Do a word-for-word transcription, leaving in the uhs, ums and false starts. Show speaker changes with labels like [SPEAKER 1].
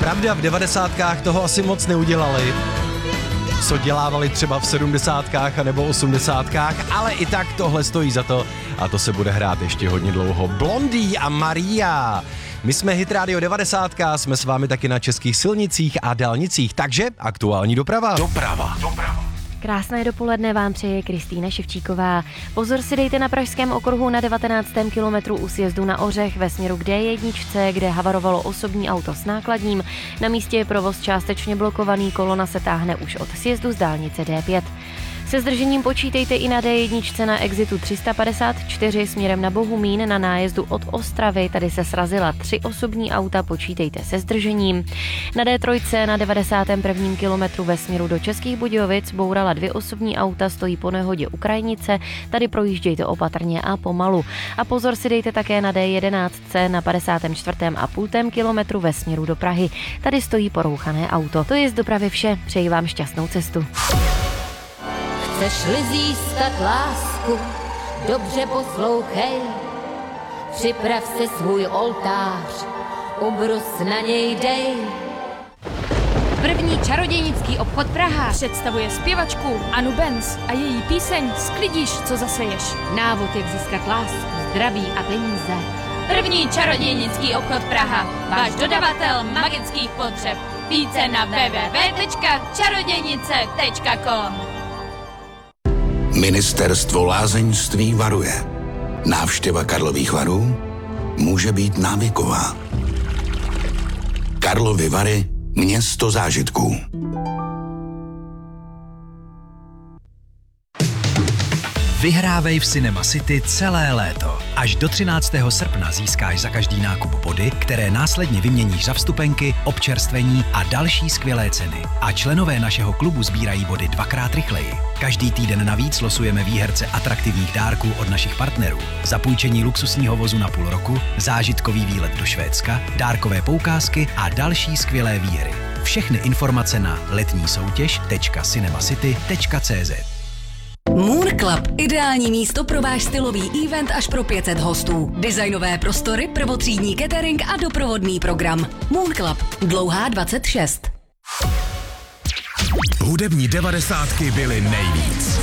[SPEAKER 1] Pravda, v devadesátkách toho asi moc neudělali, co dělávali třeba v sedmdesátkách a nebo osmdesátkách, ale i tak tohle stojí za to a to se bude hrát ještě hodně dlouho. Blondie a Maria. My jsme Hit Radio devadesát, jsme s vámi taky na českých silnicích a dálnicích, takže aktuální doprava. Doprava. Doprava.
[SPEAKER 2] Krásné dopoledne vám přeje Kristýna Ševčíková. Pozor si dejte na Pražském okruhu na devatenáctém kilometru u sjezdu na Ořech ve směru k D jedna, kde havarovalo osobní auto s nákladním. Na místě je provoz částečně blokovaný, kolona se táhne už od sjezdu z dálnice D pět. Se zdržením počítejte i na D jedna na exitu tři sta padesát čtyři směrem na Bohumín na nájezdu od Ostravy. Tady se srazila tři osobní auta, počítejte se zdržením. Na D tři na devadesátém prvním kilometru ve směru do Českých Budějovic bourala dvě osobní auta, stojí po nehodě u Krajnice. Tady projíždějte opatrně a pomalu. A pozor si dejte také na D jedenáct na padesátém čtvrtém a půltém kilometru ve směru do Prahy. Tady stojí porouchané auto. To je z dopravy vše. Přeji vám šťastnou cestu.
[SPEAKER 3] Chceš-li získat lásku, dobře poslouchej, připrav si svůj oltář, ubrus na něj dej.
[SPEAKER 4] První čarodějnický obchod Praha představuje zpěvačku Anu Benz a její píseň Sklidíš, co zaseješ.
[SPEAKER 3] Návod, jak získat lásku, zdraví a peníze.
[SPEAKER 4] První čarodějnický obchod Praha, váš dodavatel magických potřeb. Více na w w w tečka čarodějnice tečka com.
[SPEAKER 5] Ministerstvo lázeňství varuje. Návštěva Karlových Varů může být návyková. Karlovy Vary, město zážitků.
[SPEAKER 6] Vyhrávej v Cinema City celé léto. Až do třináctého srpna získáš za každý nákup body, které následně vyměníš za vstupenky, občerstvení a další skvělé ceny. A členové našeho klubu sbírají body dvakrát rychleji. Každý týden navíc losujeme výherce atraktivních dárků od našich partnerů. Zapůjčení luxusního vozu na půl roku, zážitkový výlet do Švédska, dárkové poukázky a další skvělé výhry. Všechny informace na letní soutěž tečka cinemacity tečka cz.
[SPEAKER 7] Moon Club. Ideální místo pro váš stylový event až pro pět set hostů. Designové prostory, prvotřídní catering a doprovodný program. Moon Club. Dlouhá dvacet šest.
[SPEAKER 8] Hudební devadesátky byly nejvíc.